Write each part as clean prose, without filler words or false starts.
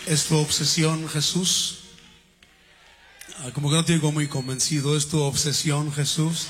¿Es tu obsesión, Jesús? Como que no te digo muy convencido. ¿Es tu obsesión, Jesús?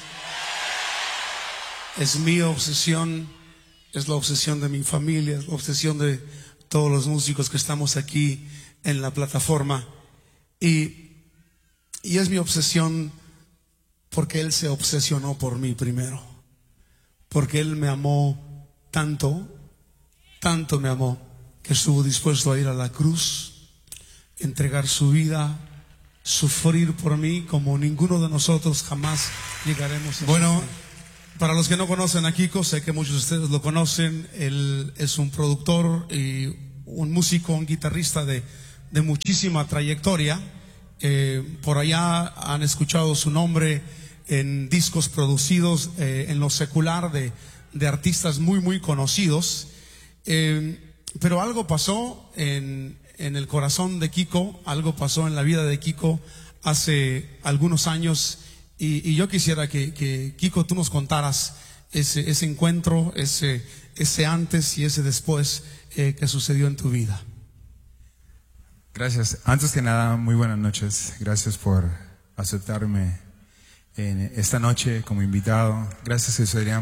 Es mi obsesión, es la obsesión de mi familia, es la obsesión de todos los músicos que estamos aquí en la plataforma. Y es mi obsesión porque Él se obsesionó por mí primero. Porque Él me amó tanto, tanto me amó, que estuvo dispuesto a ir a la cruz, entregar su vida, sufrir por mí como ninguno de nosotros jamás llegaremos a Bueno, sufrir. Para los que no conocen a Kiko, sé que muchos de ustedes lo conocen. Él es un productor y un músico, un guitarrista de muchísima trayectoria. Por allá han escuchado su nombre en discos producidos en lo secular de artistas muy, muy conocidos. Pero algo pasó en el corazón de Kiko, algo pasó en la vida de Kiko hace algunos años. Y yo quisiera que Kiko, tú nos contaras ese encuentro, ese antes y ese después que sucedió en tu vida. gracias. Antes que nada, muy buenas noches. Gracias por aceptarme en esta noche como invitado. Gracias, Jesús Adrián,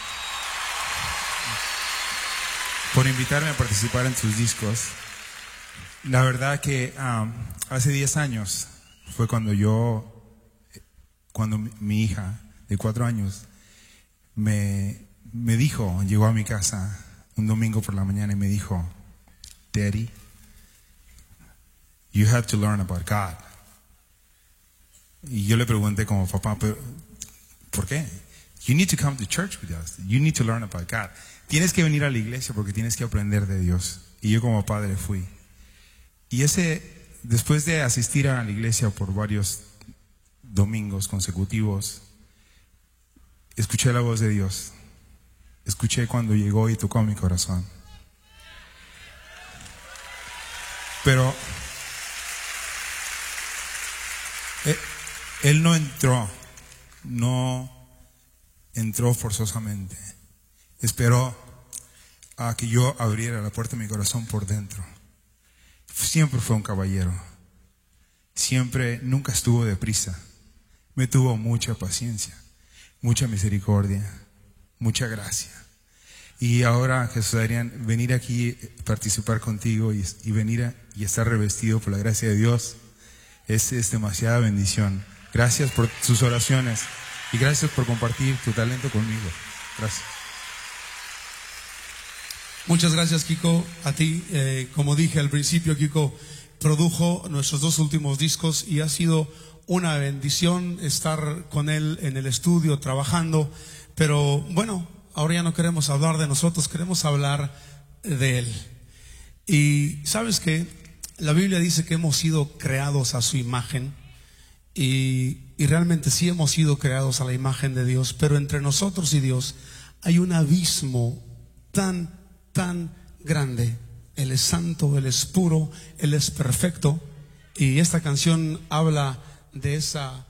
por invitarme a participar en tus discos. La verdad que hace 10 años fue cuando mi hija de 4 años me dijo, llegó a mi casa un domingo por la mañana y me dijo, Daddy, you have to learn about God. Y yo le pregunté como papá, pero ¿por qué? You need to come to church with us. You need to learn about God. Tienes que venir a la iglesia porque tienes que aprender de Dios. Y yo como padre fui. Y después de asistir a la iglesia por varios domingos consecutivos, escuché la voz de Dios. Escuché cuando llegó y tocó mi corazón. Pero Él no entró forzosamente. Esperó a que yo abriera la puerta de mi corazón por dentro. Siempre fue un caballero. Nunca estuvo deprisa. Me tuvo mucha paciencia, mucha misericordia, mucha gracia. Y ahora, Jesús Adrián, venir aquí, participar contigo y venir y estar revestido por la gracia de Dios es demasiada bendición. Gracias por sus oraciones y gracias por compartir tu talento conmigo. Gracias. Muchas gracias, Kiko, a ti. Como dije al principio, Kiko produjo nuestros 2 últimos discos y ha sido una bendición estar con él en el estudio trabajando. Pero bueno, ahora ya no queremos hablar de nosotros, queremos hablar de él. Y sabes que la Biblia dice que hemos sido creados a su imagen y realmente sí hemos sido creados a la imagen de Dios, pero entre nosotros y Dios hay un abismo tan grande. Él es santo, Él es puro, Él es perfecto. Y esta canción habla de esa